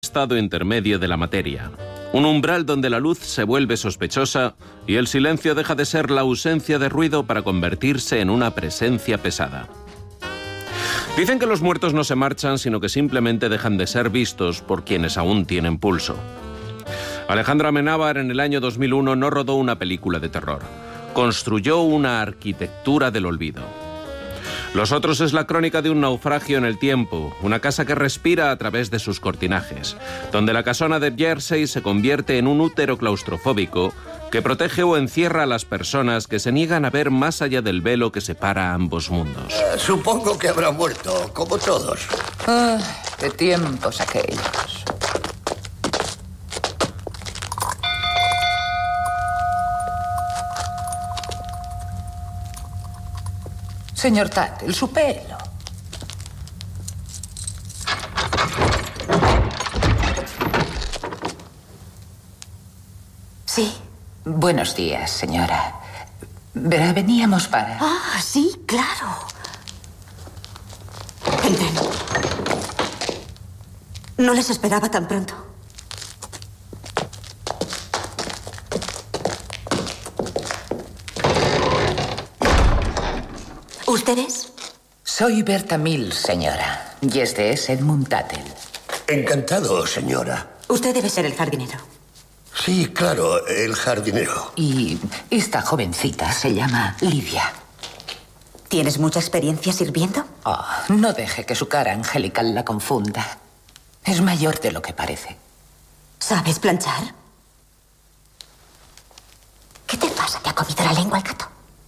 estado intermedio de la materia. Un umbral donde la luz se vuelve sospechosa y el silencio deja de ser la ausencia de ruido para convertirse en una presencia pesada. Dicen que los muertos no se marchan, sino que simplemente dejan de ser vistos por quienes aún tienen pulso. Alejandro Amenábar en el año 2001 no rodó una película de terror. Construyó una arquitectura del olvido. Los otros es la crónica de un naufragio en el tiempo, una casa que respira a través de sus cortinajes, donde la casona de Jersey se convierte en un útero claustrofóbico que protege o encierra a las personas que se niegan a ver más allá del velo que separa ambos mundos. Supongo que habrá muerto, como todos. Qué tiempos aquellos. Señor Tuttle, su pelo. Sí. Buenos días, señora. Verá, veníamos para... Ah, sí, claro. Entren. No les esperaba tan pronto. ¿Ustedes? Soy Berta Mills, señora. Y este es Edmund Tuttle. Encantado, señora. Usted debe ser el jardinero. Sí, claro, el jardinero. Y esta jovencita se llama Lidia. ¿Tienes mucha experiencia sirviendo? Oh, no deje que su cara angelical la confunda. Es mayor de lo que parece. ¿Sabes planchar? ¿Qué te pasa? ¿Te ha comido la lengua el gato?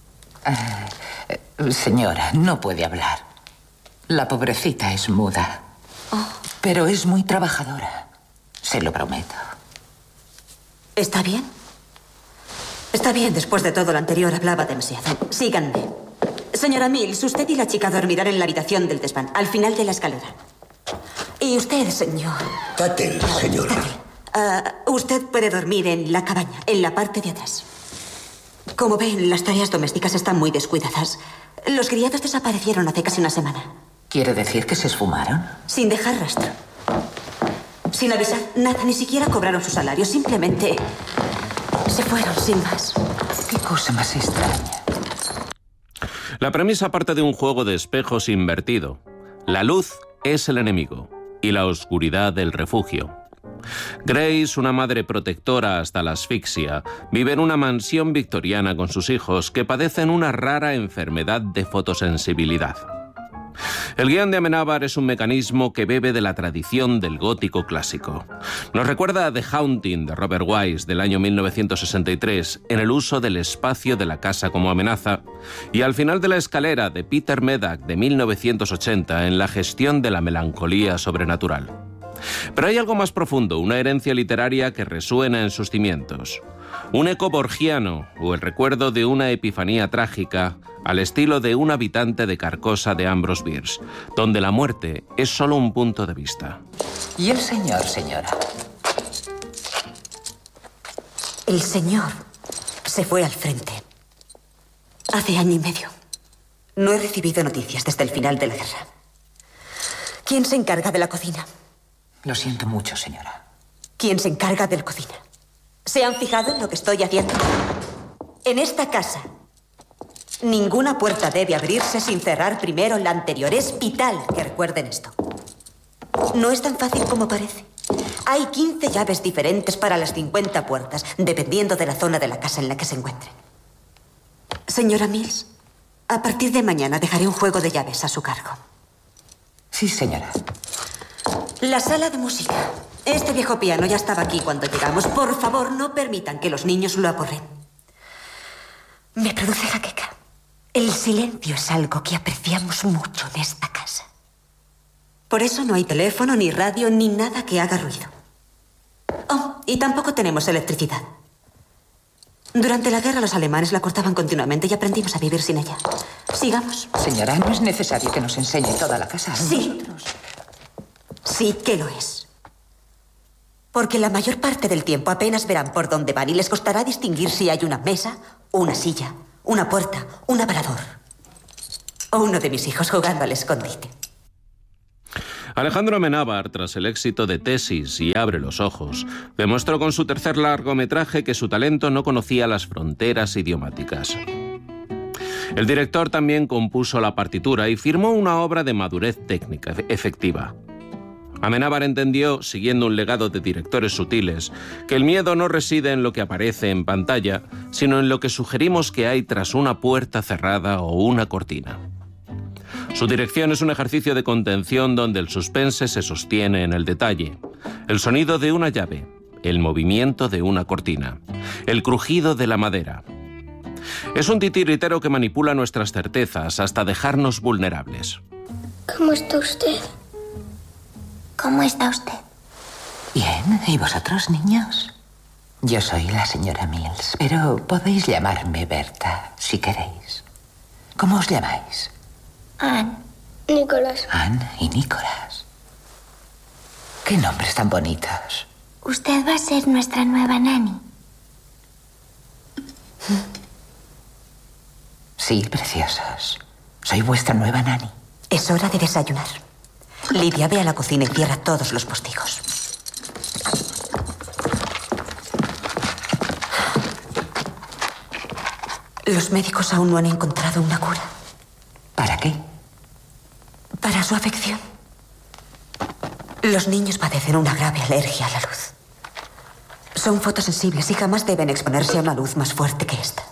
Señora, no puede hablar. La pobrecita es muda. Oh. Pero es muy trabajadora. Se lo prometo. ¿Está bien? Está bien, después de todo lo anterior hablaba demasiado. Síganme. Señora Mills, usted y la chica dormirán en la habitación del desván, al final de la escalera. Y usted, señor... Tuttle, señora. Usted puede dormir en la cabaña, en la parte de atrás. Como ven, las tareas domésticas están muy descuidadas. Los criados desaparecieron hace casi una semana. ¿Quiere decir que se esfumaron? Sin dejar rastro. Sin avisar nada, ni siquiera cobraron su salario. Simplemente se fueron sin más. Qué cosa más extraña. La premisa parte de un juego de espejos invertido. La luz es el enemigo y la oscuridad el refugio. Grace, una madre protectora hasta la asfixia, vive en una mansión victoriana con sus hijos que padecen una rara enfermedad de fotosensibilidad. El guión de Amenábar es un mecanismo que bebe de la tradición del gótico clásico. Nos recuerda a The Haunting de Robert Wise del año 1963 en el uso del espacio de la casa como amenaza y al final de la escalera de Peter Medak de 1980 en la gestión de la melancolía sobrenatural. Pero hay algo más profundo, una herencia literaria que resuena en sus cimientos. Un eco borgiano o el recuerdo de una epifanía trágica al estilo de Un habitante de Carcosa de Ambrose Bierce, donde la muerte es solo un punto de vista. ¿Y el señor, señora? El señor se fue al frente. Hace año y medio. No he recibido noticias desde el final de la guerra. ¿Quién se encarga de la cocina? Lo siento mucho, señora. ¿Quién se encarga de la cocina? ¿Se han fijado en lo que estoy haciendo? En esta casa, ninguna puerta debe abrirse sin cerrar primero la anterior. Es vital que recuerden esto. No es tan fácil como parece. Hay 15 llaves diferentes para las 50 puertas, dependiendo de la zona de la casa en la que se encuentren. Señora Mills, a partir de mañana dejaré un juego de llaves a su cargo. Sí, señora. La sala de música. Este viejo piano ya estaba aquí cuando llegamos. Por favor, no permitan que los niños lo aporren. Me produce jaqueca. El silencio es algo que apreciamos mucho en esta casa. Por eso no hay teléfono, ni radio, ni nada que haga ruido. Oh, y tampoco tenemos electricidad. Durante la guerra los alemanes la cortaban continuamente y aprendimos a vivir sin ella. Sigamos. Señora, no es necesario que nos enseñe toda la casa. Sí. Sí que lo es. Porque la mayor parte del tiempo apenas verán por dónde van y les costará distinguir si hay una mesa, una silla, una puerta, un aparador. O uno de mis hijos jugando al escondite. Alejandro Amenábar, tras el éxito de Tesis y Abre los ojos, demostró con su tercer largometraje que su talento no conocía las fronteras idiomáticas. El director también compuso la partitura y firmó una obra de madurez técnica efectiva. Amenábar entendió, siguiendo un legado de directores sutiles, que el miedo no reside en lo que aparece en pantalla, sino en lo que sugerimos que hay tras una puerta cerrada o una cortina. Su dirección es un ejercicio de contención donde el suspense se sostiene en el detalle, el sonido de una llave, el movimiento de una cortina, el crujido de la madera. Es un titiritero que manipula nuestras certezas hasta dejarnos vulnerables. ¿Cómo está usted? ¿Cómo está usted? Bien, ¿y vosotros, niños? Yo soy la señora Mills, pero podéis llamarme Berta, si queréis. ¿Cómo os llamáis? Anne. Nicolás. Anne y Nicolás. ¡Qué nombres tan bonitos! Usted va a ser nuestra nueva nani. Sí, preciosos. Soy vuestra nueva nani. Es hora de desayunar. Lidia, ve a la cocina y cierra todos los postigos. Los médicos aún no han encontrado una cura. ¿Para qué? Para su afección. Los niños padecen una grave alergia a la luz. Son fotosensibles y jamás deben exponerse a una luz más fuerte que esta.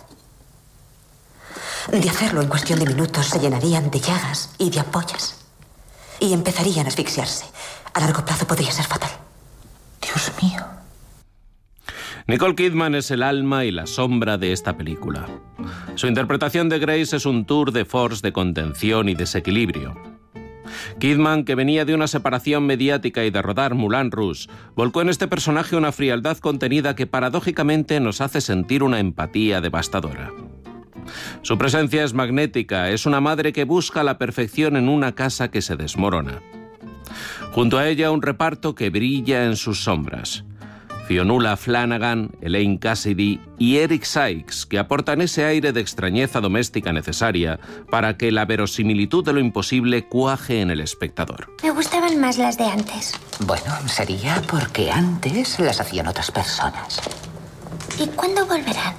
De hacerlo, en cuestión de minutos se llenarían de llagas y de ampollas. Y empezarían a asfixiarse. A largo plazo podría ser fatal. Dios mío. Nicole Kidman es el alma y la sombra de esta película. Su interpretación de Grace es un tour de force de contención y desequilibrio. Kidman, que venía de una separación mediática y de rodar Moulin Rouge, volcó en este personaje una frialdad contenida que paradójicamente nos hace sentir una empatía devastadora. Su presencia es magnética, es una madre que busca la perfección en una casa que se desmorona. Junto a ella un reparto que brilla en sus sombras. Fionnuala Flanagan, Elaine Cassidy y Eric Sykes, que aportan ese aire de extrañeza doméstica necesaria para que la verosimilitud de lo imposible cuaje en el espectador. Me gustaban más las de antes. Bueno, sería porque antes las hacían otras personas. ¿Y cuándo volverán?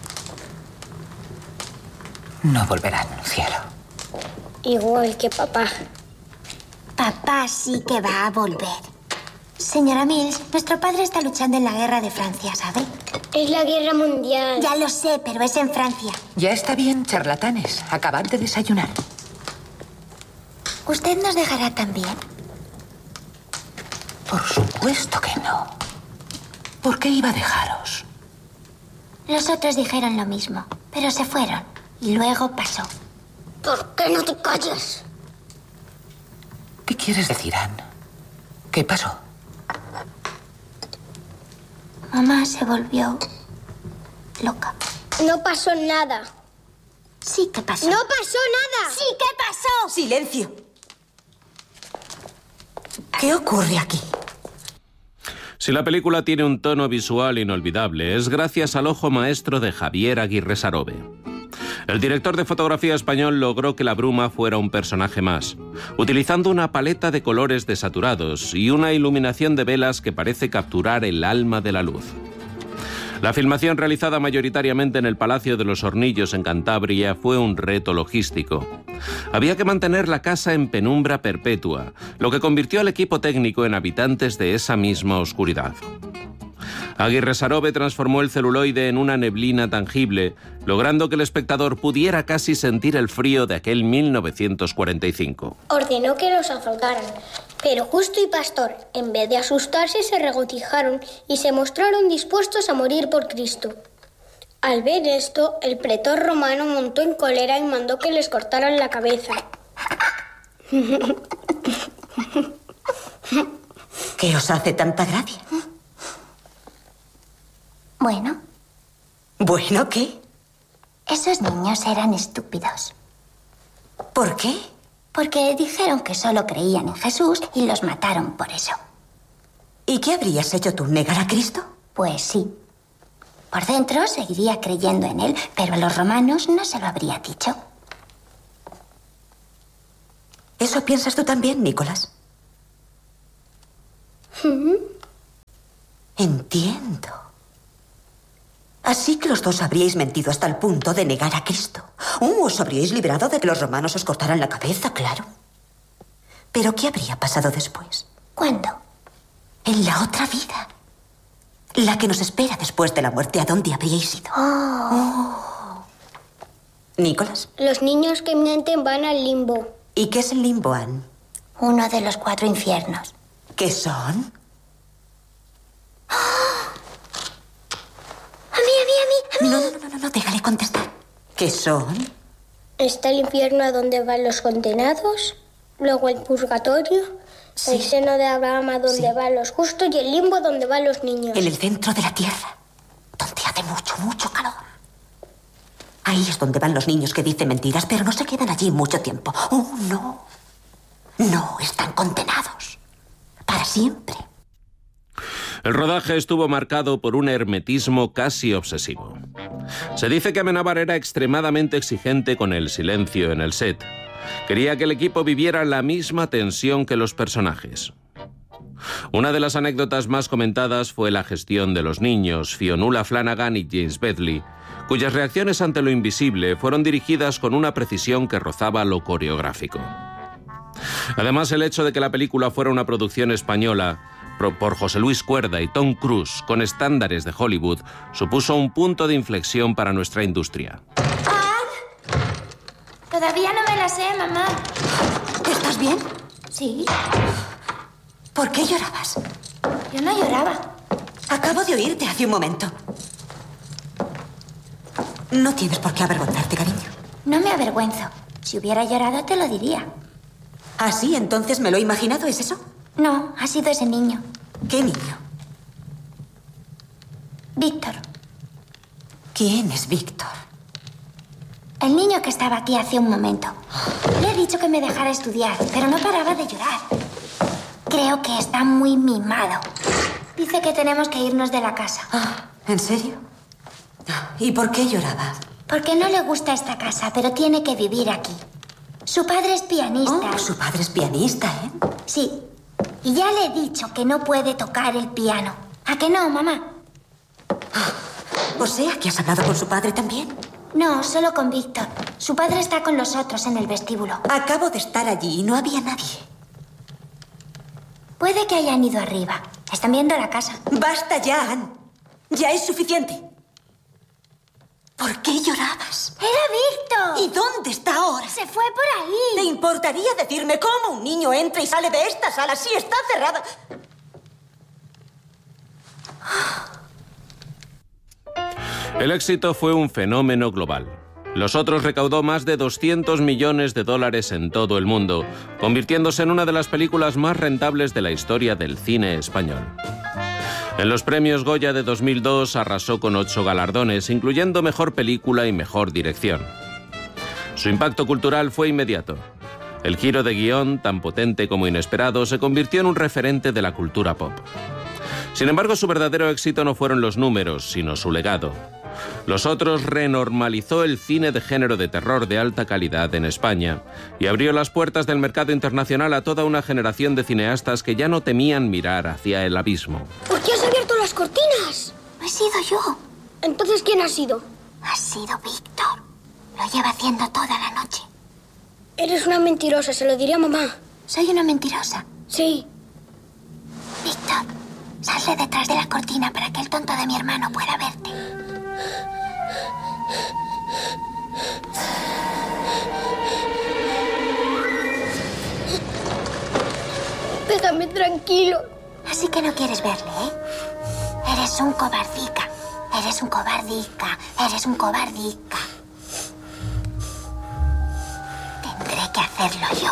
No volverán, cielo. Igual que papá. Papá sí que va a volver. Señora Mills, nuestro padre está luchando en la guerra de Francia, ¿sabe? Es la guerra mundial. Ya lo sé, pero es en Francia. Ya está bien, charlatanes. Acabad de desayunar. ¿Usted nos dejará también? Por supuesto que no. ¿Por qué iba a dejaros? Los otros dijeron lo mismo, pero se fueron. Y luego pasó. ¿Por qué no te callas? ¿Qué quieres decir, Anne? ¿Qué pasó? Mamá se volvió loca. No pasó nada. Sí que pasó. ¡No pasó nada! ¡Sí que pasó! ¡Silencio! ¿Qué ocurre aquí? Si la película tiene un tono visual inolvidable, es gracias al ojo maestro de Javier Aguirre Sarobe. El director de fotografía español logró que la bruma fuera un personaje más, utilizando una paleta de colores desaturados y una iluminación de velas que parece capturar el alma de la luz. La filmación, realizada mayoritariamente en el Palacio de los Hornillos en Cantabria, fue un reto logístico. Había que mantener la casa en penumbra perpetua, lo que convirtió al equipo técnico en habitantes de esa misma oscuridad. Aguirre Sarobe transformó el celuloide en una neblina tangible, logrando que el espectador pudiera casi sentir el frío de aquel 1945. Ordenó que los azotaran, pero Justo y Pastor, en vez de asustarse, se regocijaron y se mostraron dispuestos a morir por Cristo. Al ver esto, el pretor romano montó en cólera y mandó que les cortaran la cabeza. ¿Qué os hace tanta gracia? Bueno. ¿Bueno qué? Esos niños eran estúpidos. ¿Por qué? Porque dijeron que solo creían en Jesús y los mataron por eso. ¿Y qué habrías hecho tú? ¿Negar a Cristo? Pues sí. Por dentro seguiría creyendo en él, pero a los romanos no se lo habría dicho. ¿Eso piensas tú también, Nicolás? Entiendo. Así que los dos habríais mentido hasta el punto de negar a Cristo. Os habríais librado de que los romanos os cortaran la cabeza, claro. Pero ¿qué habría pasado después? ¿Cuándo? En la otra vida. La que nos espera después de la muerte. ¿A dónde habríais ido? ¿Nicolás? Los niños que mienten van al limbo. ¿Y qué es el limbo, Anne? Uno de los 4 infiernos. ¿Qué son? A mí. No, déjale contestar. ¿Qué son? Está el infierno a donde van los condenados, luego el purgatorio, el seno de Abraham a donde van los justos y el limbo donde van los niños. En el centro de la tierra, donde hace mucho calor. Ahí es donde van los niños que dicen mentiras, pero no se quedan allí mucho tiempo. No. No, están condenados. Para siempre. El rodaje estuvo marcado por un hermetismo casi obsesivo. Se dice que Amenábar era extremadamente exigente con el silencio en el set. Quería que el equipo viviera la misma tensión que los personajes. Una de las anécdotas más comentadas fue la gestión de los niños, Fionnuala Flanagan y James Bedley, cuyas reacciones ante lo invisible fueron dirigidas con una precisión que rozaba lo coreográfico. Además, el hecho de que la película fuera una producción española por José Luis Cuerda y Tom Cruise con estándares de Hollywood supuso un punto de inflexión para nuestra industria. Todavía no me la sé, mamá. ¿Estás bien? Sí. ¿Por qué llorabas? Yo no lloraba. Acabo de oírte hace un momento. No tienes por qué avergonzarte, cariño. No me avergüenzo. Si hubiera llorado, te lo diría. ¿Ah, sí? ¿Entonces me lo he imaginado? ¿Es eso? No, ha sido ese niño. ¿Qué niño? Víctor. ¿Quién es Víctor? El niño que estaba aquí hace un momento. Le he dicho que me dejara estudiar, pero no paraba de llorar. Creo que está muy mimado. Dice que tenemos que irnos de la casa. ¿En serio? ¿Y por qué lloraba? Porque no le gusta esta casa, pero tiene que vivir aquí. Su padre es pianista. Su padre es pianista, ¿eh? Sí. Y ya le he dicho que no puede tocar el piano. ¿A que no, mamá? O sea, que has hablado con su padre también. No, solo con Víctor. Su padre está con los otros en el vestíbulo. Acabo de estar allí y no había nadie. Puede que hayan ido arriba. Están viendo la casa. Basta ya, Anne. Ya es suficiente. ¿Por qué llorabas? ¡Era Víctor! ¿Y dónde está ahora? Se fue por ahí. ¿Te importaría decirme cómo un niño entra y sale de esta sala si está cerrada? El éxito fue un fenómeno global. Los Otros recaudó más de $200 millones en todo el mundo, convirtiéndose en una de las películas más rentables de la historia del cine español. En los premios Goya de 2002 arrasó con 8 galardones, incluyendo Mejor Película y Mejor Dirección. Su impacto cultural fue inmediato. El giro de guión, tan potente como inesperado, se convirtió en un referente de la cultura pop. Sin embargo, su verdadero éxito no fueron los números, sino su legado. Los Otros renormalizó el cine de género de terror de alta calidad en España y abrió las puertas del mercado internacional a toda una generación de cineastas que ya no temían mirar hacia el abismo. ¿Por qué has abierto las cortinas? No he sido yo. Entonces, ¿quién ha sido? Ha sido Víctor. Lo lleva haciendo toda la noche. Eres una mentirosa, se lo diré a mamá. ¿Soy una mentirosa? Sí. Víctor, sal de detrás de la cortina para que el tonto de mi hermano pueda verte. Déjame tranquilo. Así que no quieres verle, ¿eh? Eres un cobardica. Eres un cobardica. Eres un cobardica. Tendré que hacerlo yo.